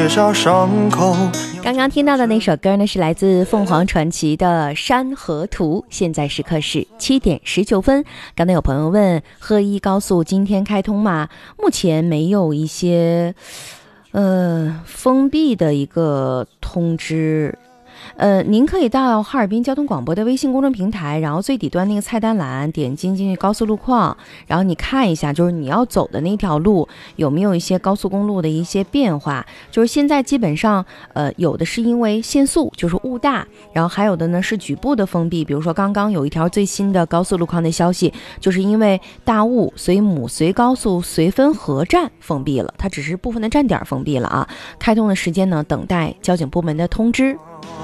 缺少伤口。 刚刚听到的那首歌呢，是来自凤凰传奇的《山河图》。现在时刻是7点19分。刚才有朋友问鹤一高速今天开通吗？目前没有一些封闭的一个通知。您可以到哈尔滨交通广播的微信公众平台，然后最底端那个菜单栏点进去高速路况，然后你看一下，就是你要走的那条路有没有一些高速公路的一些变化。就是现在基本上有的是因为限速，就是雾大，然后还有的呢是局部的封闭。比如说刚刚有一条最新的高速路况的消息，就是因为大雾，所以母绥高速绥芬河站封闭了，它只是部分的站点封闭了啊。开通的时间呢，等待交警部门的通知。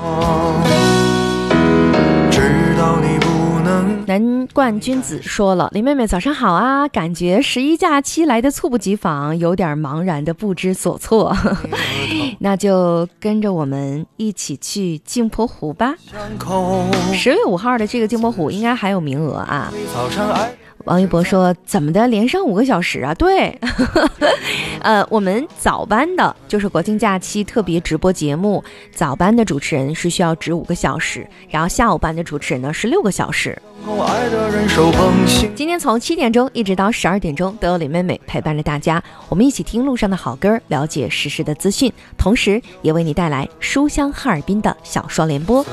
知道你不能。 南冠君子说了，林妹妹早上好啊，感觉11假期来的猝不及防，有点茫然的不知所措。那就跟着我们一起去镜泊湖吧。10月5号的这个镜泊湖应该还有名额啊。王一博说，怎么的连上5个小时啊？对。我们早班的就是国庆假期特别直播节目，早班的主持人是需要值5个小时，然后下午班的主持人呢是6个小时。今天从7点钟一直到12点钟都有李妹妹陪伴着大家，我们一起听路上的好歌，了解实时的资讯，同时也为你带来书香哈尔滨的小双联播。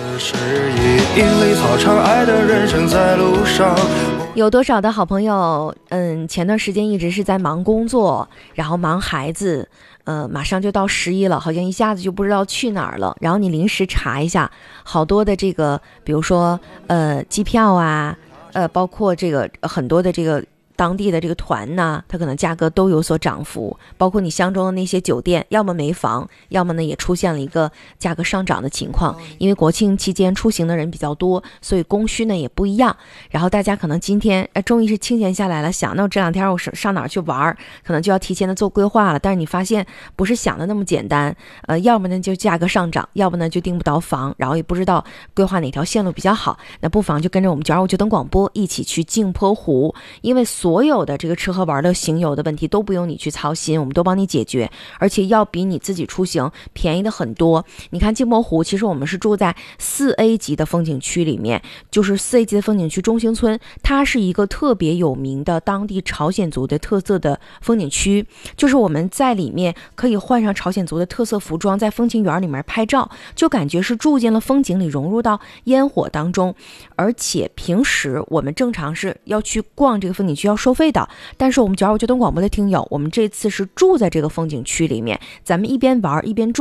有多少的好朋友前段时间一直是在忙工作，然后忙孩子，马上就到11了，好像一下子就不知道去哪儿了，然后你临时查一下，好多的这个比如说机票啊，包括这个很多的这个当地的这个团呢，它可能价格都有所涨幅，包括你相中的那些酒店，要么没房，要么呢也出现了一个价格上涨的情况。因为国庆期间出行的人比较多，所以供需呢也不一样。然后大家可能今天终于是清闲下来了，想到这2天我上哪儿去玩，可能就要提前的做规划了。但是你发现不是想的那么简单，要么呢就价格上涨，要不呢就订不到房，然后也不知道规划哪条线路比较好。那不妨就跟着我们925九等广播一起去镜泊湖，因为所有的这个吃喝玩乐行游的问题都不用你去操心，我们都帮你解决，而且要比你自己出行便宜的很多。你看镜泊湖，其实我们是住在4A 级的风景区里面，就是 4A 级的风景区中兴村，它是一个特别有名的当地朝鲜族的特色的风景区，就是我们在里面可以换上朝鲜族的特色服装，在风景园里面拍照，就感觉是住进了风景里，融入到烟火当中。而且平时我们正常是要去逛这个风景区要收费的，但是我们925九等广播的听友，我们这次是住在这个风景区里面，咱们一边玩一边住。